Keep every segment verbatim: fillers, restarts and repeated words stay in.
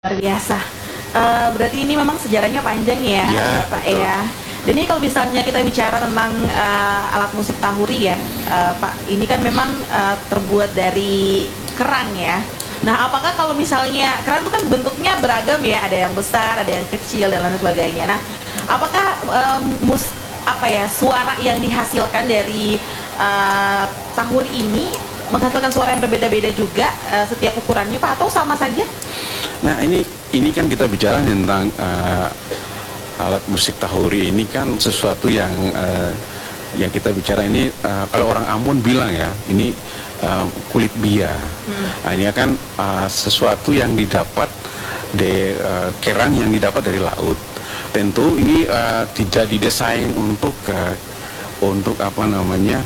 Luar biasa. Eh, berarti ini memang sejarahnya panjang ya, Ya, Pak betul. ya. Dan ini kalau misalnya kita bicara tentang eh, alat musik tahuri ya, eh, Pak, ini kan memang eh, terbuat dari kerang ya. Nah, apakah kalau misalnya kerang itu kan bentuknya beragam ya, ada yang besar, ada yang kecil dan lain sebagainya. Nah, apakah eh, mus apa ya suara yang dihasilkan dari eh, tahuri ini menghasilkan suara yang berbeda-beda juga eh, setiap ukurannya, Pak, atau sama saja? Nah, ini ini kan kita bicara tentang uh, alat musik tahuri. Ini kan sesuatu yang uh, yang kita bicara ini, uh, kalau orang Ambon bilang ya, ini uh, kulit bia. Hmm. Nah, ini kan uh, sesuatu yang didapat dari uh, kerang yang didapat dari laut. Tentu ini uh, tidak didesain untuk uh, untuk apa namanya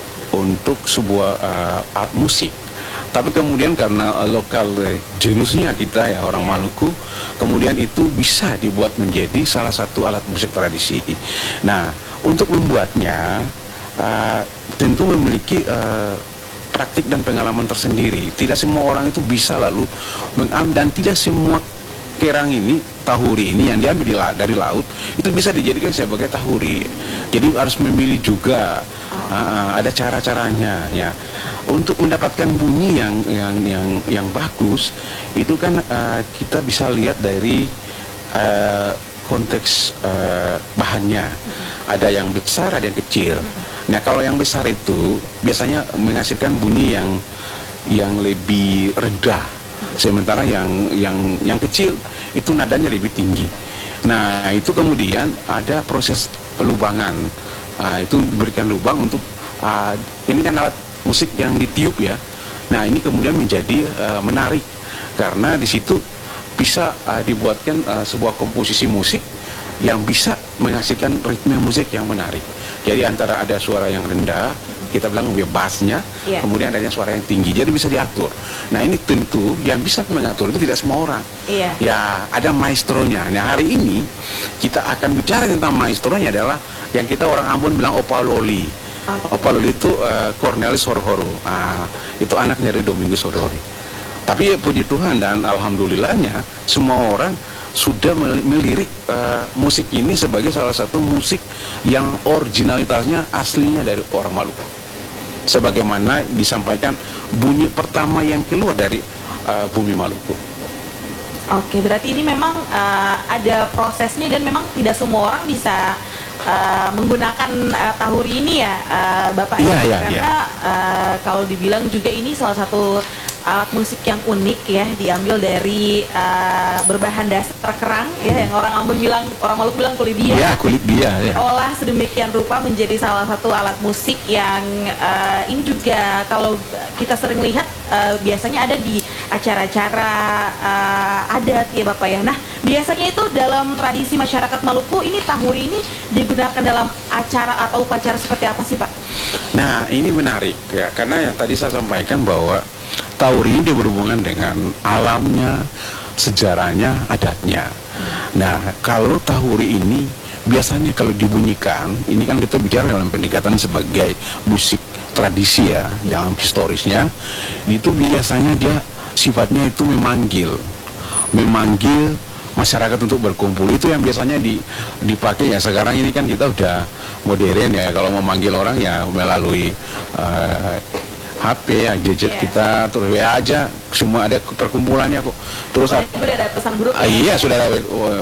untuk sebuah uh, alat musik. Tapi kemudian karena uh, lokal uh, jenisnya kita ya orang Maluku, kemudian itu bisa dibuat menjadi salah satu alat musik tradisi. Nah, untuk membuatnya uh, tentu memiliki uh, praktik dan pengalaman tersendiri. Tidak semua orang itu bisa lalu mengambil, dan tidak semua kerang ini, tahuri ini yang diambil di la dari laut itu bisa dijadikan sebagai tahuri. Jadi harus memilih juga, uh, ada cara-caranya ya. Untuk mendapatkan bunyi yang yang yang yang bagus itu kan uh, kita bisa lihat dari uh, konteks uh, bahannya. Ada yang besar, ada yang kecil. Nah, kalau yang besar itu biasanya menghasilkan bunyi yang yang lebih rendah, sementara yang yang yang kecil itu nadanya lebih tinggi. Nah, itu kemudian ada proses pelubangan. Nah, itu diberikan lubang untuk uh, ini kan alat musik yang ditiup ya. Nah, ini kemudian menjadi uh, menarik karena di situ bisa uh, dibuatkan uh, sebuah komposisi musik yang bisa menghasilkan ritme musik yang menarik. Jadi antara ada suara yang rendah, kita bilang bassnya, yeah. Kemudian adanya suara yang tinggi, jadi bisa diatur. Nah, ini tentu yang bisa mengatur itu tidak semua orang. Yeah. Ya, ada maestronya. Nah, hari ini kita akan bicara tentang maestronya adalah yang kita orang Ambon bilang Opaloli. Opaloli itu uh, Cornelis Horhoro. Nah, itu anaknya dari Domingus Horhoro. Tapi ya, puji Tuhan dan alhamdulillahnya semua orang sudah melirik uh, musik ini sebagai salah satu musik yang originalitasnya aslinya dari orang Maluku. Sebagaimana disampaikan bunyi pertama yang keluar dari uh, bumi Maluku. Oke, berarti ini memang uh, ada prosesnya dan memang tidak semua orang bisa uh, menggunakan uh, tahuri ini ya, uh, Bapak. Iya, iya, karena iya. Uh, kalau dibilang juga ini salah satu alat musik yang unik ya, diambil dari uh, berbahan dasar kerang ya, yang orang Ambon bilang, orang Maluku bilang kulit bia. Ya, kulit bia ya. Olah sedemikian rupa menjadi salah satu alat musik yang uh, ini juga kalau kita sering lihat uh, biasanya ada di acara-acara uh, adat ya Bapak ya. Nah, biasanya itu dalam tradisi masyarakat Maluku ini tahuri ini digunakan dalam acara atau upacara seperti apa sih Pak? Nah, ini menarik ya, karena yang tadi saya sampaikan bahwa tahuri ini berhubungan dengan alamnya, sejarahnya, adatnya. Nah, kalau tahuri ini biasanya kalau dibunyikan, ini kan kita bicara dalam pendekatan sebagai musik tradisi ya, dalam historisnya, itu biasanya dia sifatnya itu memanggil, memanggil masyarakat untuk berkumpul. Itu yang biasanya di, dipakai ya. Sekarang ini kan kita udah modern ya, kalau memanggil orang ya melalui uh, H P ya, gadget yeah. Kita terus W A aja, semua ada perkumpulannya kok. Terus oh, sudah ada pesan grup ah, iya sudah ada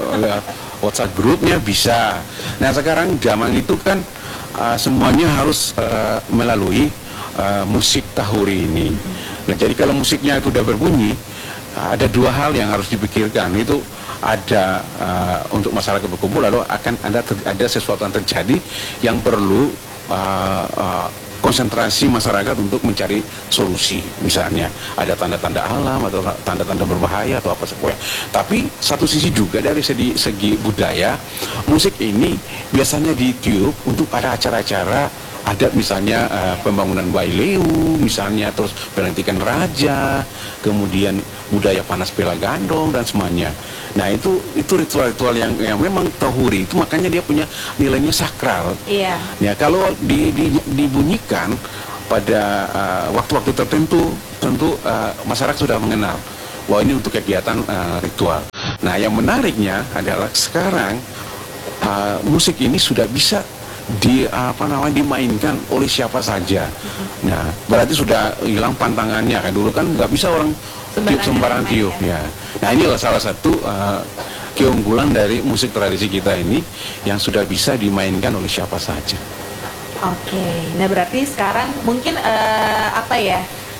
WhatsApp grupnya bisa. Nah, sekarang zaman itu kan uh, semuanya harus uh, melalui uh, musik tahuri ini. Nah, jadi kalau musiknya itu udah berbunyi, uh, ada dua hal yang harus dipikirkan. Itu ada uh, untuk masyarakat berkumpul, lalu akan ada ada sesuatu yang terjadi yang perlu uh, uh, konsentrasi masyarakat untuk mencari solusi. Misalnya ada tanda-tanda alam atau tanda-tanda berbahaya atau apa semuanya. Tapi satu sisi juga dari segi, segi budaya, musik ini biasanya ditiup untuk ada acara-acara adat, misalnya uh, pembangunan Baileu, misalnya terus pelantikan raja, kemudian budaya panas pela gandong dan semuanya. Nah, itu itu ritual-ritual yang yang memang tahuri itu, makanya dia punya nilainya sakral. Iya. Ya, kalau di, di, dibunyikan pada waktu-waktu uh, tertentu, tentu uh, masyarakat sudah mengenal bahwa ini untuk kegiatan uh, ritual. Nah, yang menariknya adalah sekarang uh, musik ini sudah bisa di apa namanya dimainkan oleh siapa saja. Nah, berarti sudah hilang pantangannya kan, dulu kan nggak bisa orang tiup sembarang tiup ya. Nah, inilah salah satu uh, keunggulan dari musik tradisi kita ini yang sudah bisa dimainkan oleh siapa saja. Oke, nah berarti sekarang mungkin uh, apa ya,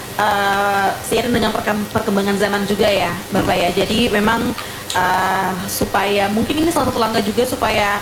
uh, seiring dengan perkembangan zaman juga ya Bapak ya, jadi memang uh, supaya mungkin ini salah satu langkah juga supaya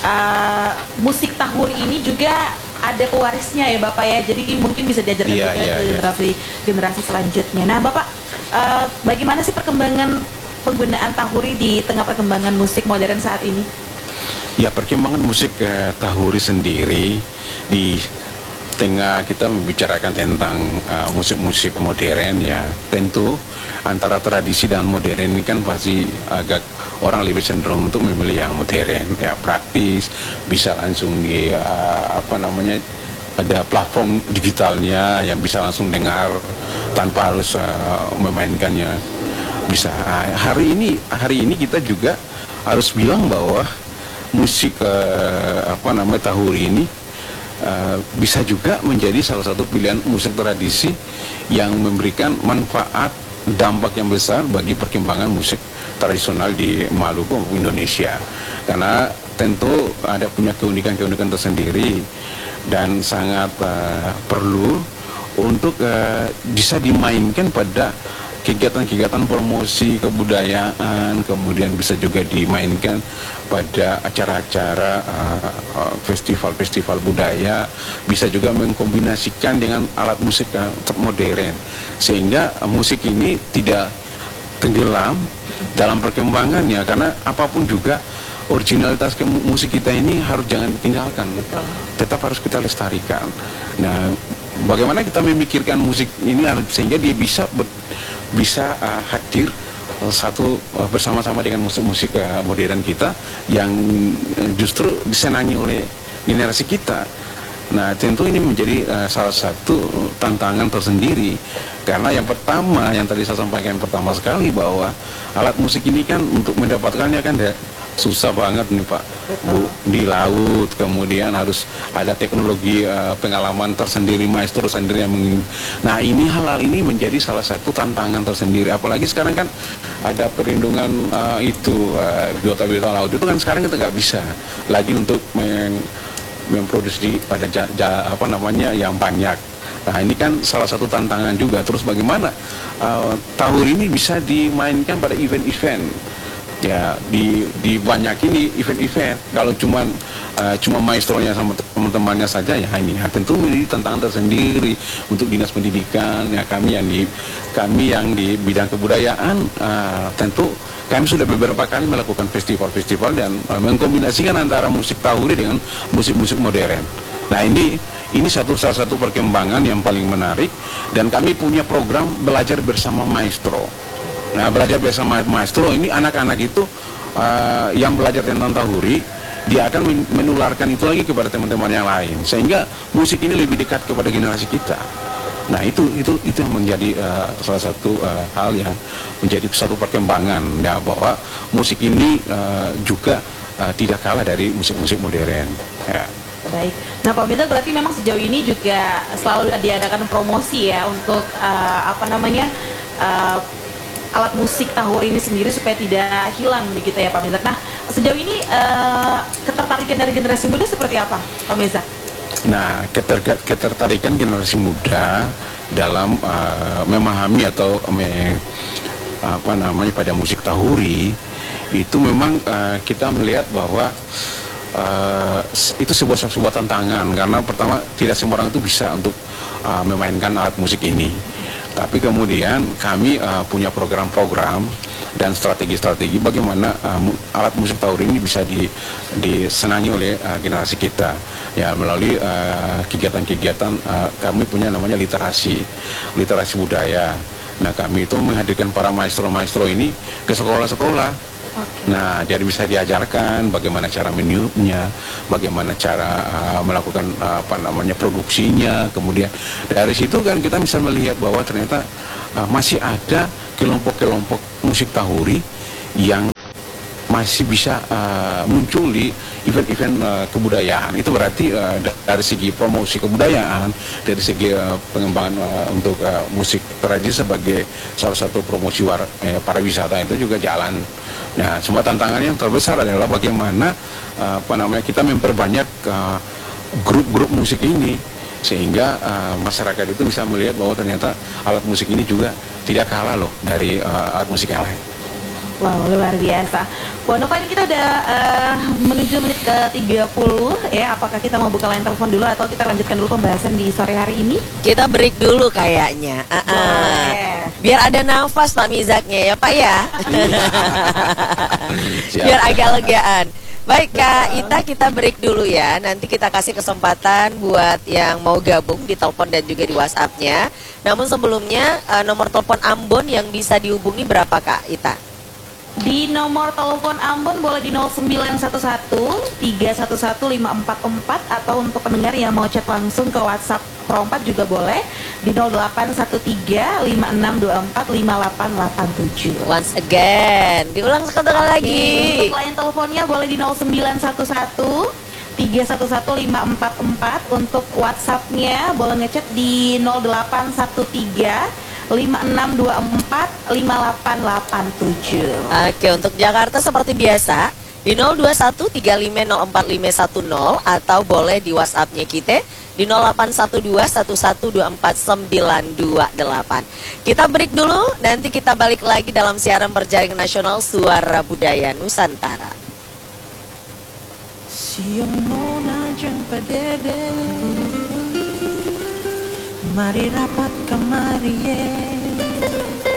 uh, musik tahuri ini juga ada pewarisnya ya Bapak ya, jadi mungkin bisa diajarkan yeah, juga yeah, ke yeah. generasi generasi selanjutnya. Nah Bapak, uh, bagaimana sih perkembangan penggunaan tahuri di tengah perkembangan musik modern saat ini? Ya, perkembangan musik uh, tahuri sendiri di tengah kita membicarakan tentang uh, musik-musik modern, ya tentu antara tradisi dan modern ini kan pasti agak orang lebih cenderung untuk memilih yang modern, ya praktis, bisa langsung di uh, apa namanya ada platform digitalnya yang bisa langsung dengar tanpa harus uh, memainkannya bisa. Uh, hari ini hari ini kita juga harus bilang bahwa musik uh, apa namanya tahuri ini uh, bisa juga menjadi salah satu pilihan musik tradisi yang memberikan manfaat dampak yang besar bagi perkembangan musik tradisional di Maluku maupun Indonesia, karena tentu ada punya keunikan-keunikan tersendiri dan sangat uh, perlu untuk uh, bisa dimainkan pada kegiatan-kegiatan promosi kebudayaan, kemudian bisa juga dimainkan pada acara-acara uh, festival-festival budaya, bisa juga mengkombinasikan dengan alat musik uh, modern, sehingga uh, musik ini tidak tenggelam dalam perkembangannya, karena apapun juga originalitas ke musik kita ini harus jangan ditinggalkan, tetap harus kita lestarikan. Nah, bagaimana kita memikirkan musik ini sehingga dia bisa ber, bisa uh, hadir uh, satu uh, bersama-sama dengan musik-musik uh, modern kita yang uh, justru disenangi oleh generasi kita. Nah, tentu ini menjadi uh, salah satu tantangan tersendiri, karena yang pertama yang tadi saya sampaikan pertama sekali bahwa alat musik ini kan untuk mendapatkannya kan ya susah banget nih Pak Bu, di laut, kemudian harus ada teknologi uh, pengalaman tersendiri, maestro sendiri yang meng... Nah, ini hal-hal ini menjadi salah satu tantangan tersendiri, apalagi sekarang kan ada perlindungan uh, itu uh, biota-biota laut itu kan sekarang kita nggak bisa lagi untuk meng... memproduksi pada ja, ja, apa namanya yang banyak. Nah, ini kan salah satu tantangan juga. Terus bagaimana uh, tahuri ini bisa dimainkan pada event-event, ya di di banyak ini event-event. Kalau cuma uh, cuma maestronya sama teman-temannya saja, ya ini ya, tentu menjadi tantangan tersendiri untuk dinas pendidikan. Ya, kami yang di kami yang di bidang kebudayaan uh, tentu kami sudah beberapa kali melakukan festival-festival dan uh, mengkombinasikan antara musik tahuri dengan musik-musik modern. Nah, ini ini satu salah satu perkembangan yang paling menarik, dan kami punya program belajar bersama maestro. Nah, belajar bersama maestro ini anak-anak itu uh, yang belajar tentang tahuri, dia akan menularkan itu lagi kepada teman-teman yang lain, sehingga musik ini lebih dekat kepada generasi kita. Nah, itu itu itu yang menjadi uh, salah satu uh, hal yang menjadi satu perkembangan, ya, bahwa musik ini uh, juga uh, tidak kalah dari musik-musik modern. Ya. Baik. Nah, Pak Binta, berarti memang sejauh ini juga selalu diadakan promosi ya untuk uh, apa namanya uh, alat musik tahuri ini sendiri supaya tidak hilang begitu ya Pak Meza. Nah, sejauh ini uh, ketertarikan dari generasi muda seperti apa Pak Meza? Nah, keter ketertarikan generasi muda dalam uh, memahami atau me apa namanya pada musik tahuri itu memang uh, kita melihat bahwa uh, itu sebuah sebuah tantangan, karena pertama tidak semua orang itu bisa untuk uh, memainkan alat musik ini. Tapi kemudian kami uh, punya program-program dan strategi-strategi bagaimana uh, alat musik tahuri ini bisa di, disenangi oleh uh, generasi kita, ya, melalui kegiatan-kegiatan uh, uh, kami punya namanya literasi, literasi budaya. Nah, kami itu menghadirkan para maestro-maestro ini ke sekolah-sekolah. Okay. Nah, jadi bisa diajarkan bagaimana cara meniupnya, bagaimana cara uh, melakukan uh, apa namanya produksinya. Kemudian dari situ kan kita bisa melihat bahwa ternyata uh, masih ada kelompok-kelompok musik tahuri yang masih bisa uh, muncul di event-event uh, kebudayaan. Itu berarti uh, dari segi promosi kebudayaan, dari segi uh, pengembangan uh, untuk uh, musik tradisi sebagai salah satu promosi war, eh, pariwisata itu juga jalan. Nah, semua tantangan yang terbesar adalah bagaimana uh, apa namanya kita memperbanyak uh, grup-grup musik ini sehingga uh, masyarakat itu bisa melihat bahwa ternyata alat musik ini juga tidak kalah loh dari uh, alat musik yang lain. Wow, luar biasa. Bu Nova, ini kita udah uh, menuju menit ke tiga puluh ya. Apakah kita mau buka line telepon dulu atau kita lanjutkan dulu pembahasan di sore hari ini? Kita break dulu kayaknya. Uh -uh. Boleh. Biar ada nafas Pak Mizaknya ya Pak ya. Biar agak legaan. Baik Kak Ita, kita break dulu ya. Nanti kita kasih kesempatan buat yang mau gabung di telepon dan juga di WhatsApp-nya. Namun sebelumnya uh, nomor telepon Ambon yang bisa dihubungi berapa Kak Ita? Di nomor telepon Ambon boleh di nol sembilan satu satu tiga satu satu lima empat empat, atau untuk pendengar yang mau chat langsung ke WhatsApp Pro empat juga boleh di nol delapan satu tiga lima enam dua empat lima delapan delapan tujuh. Once again, diulang sekali lagi. Untuk line teleponnya boleh di nol sembilan satu satu tiga satu satu lima empat empat. Untuk WhatsApp-nya boleh ngechat di nol delapan satu tiga lima enam dua empat lima delapan delapan tujuh. Oke, untuk Jakarta seperti biasa di nol dua satu tiga lima nol empat lima satu nol, atau boleh di WhatsApp-nya kita di nol delapan satu dua satu satu dua empat sembilan dua delapan. Kita break dulu, nanti kita balik lagi dalam siaran berjaring nasional Suara Budaya Nusantara. Siang nona jeng padede, mari rapat kemari ye.